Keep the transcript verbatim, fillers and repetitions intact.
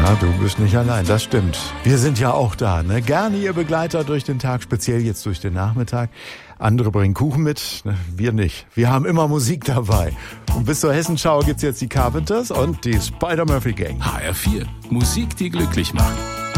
Ja, du bist nicht allein, das stimmt. Wir sind ja auch da, ne? Gerne Ihr Begleiter durch den Tag, speziell jetzt durch den Nachmittag. Andere bringen Kuchen mit, ne? Wir nicht. Wir haben immer Musik dabei. Und bis zur Hessenschau gibt's jetzt die Carpenters und die Spider-Murphy Gang. H R vier. Musik, die glücklich macht.